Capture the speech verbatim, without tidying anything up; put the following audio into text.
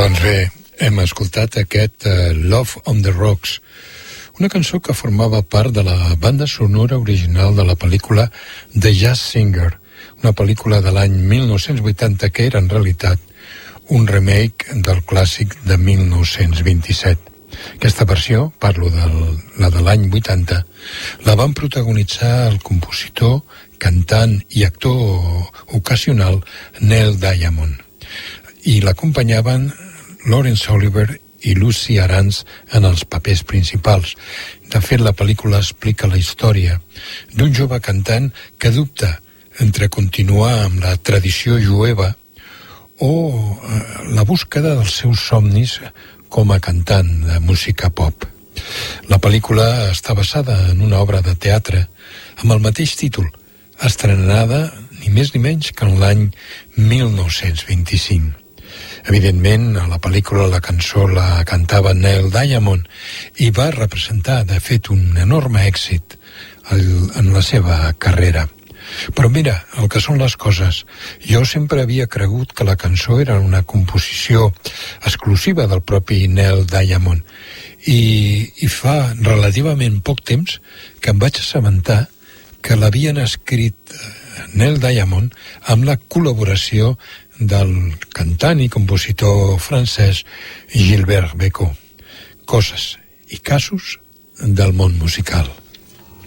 Doncs bé, hem escoltat aquest uh, Love on the Rocks, una cançó que formava part de la banda sonora original de la pel·lícula The Jazz Singer, una pel·lícula de l'any mil nou-cents vuitanta que era en realitat un remake del clàssic de mil nou-cents vint-i-set. Aquesta versió, parlo de la de l'any vuitanta, la van protagonitzar el compositor, cantant i actor ocasional Neil Diamond, i l'acompanyaven Laurence Olivier i Lucy Arance en els papers principals. De fet, la pel·lícula explica la història d'un jove cantant que dubta entre continuar amb la tradició jueva o la búsqueda dels seus somnis com a cantant de música pop. La pel·lícula està basada en una obra de teatre amb el mateix títol, estrenada ni més ni menys que en l'any mil nou-cents vint-i-cinc. Evidentment, a la pel·lícula la cançó la cantava Neil Diamond i va representar, de fet, un enorme èxit en la seva carrera. Però mira, el que són les coses, jo sempre havia cregut que la cançó era una composició exclusiva del propi Neil Diamond i, i fa relativament poc temps que em vaig assabentar que l'havien escrit Neil Diamond amb la col·laboració del cantant i compositor francès Gilbert Bécaud. Coses i casos del món musical.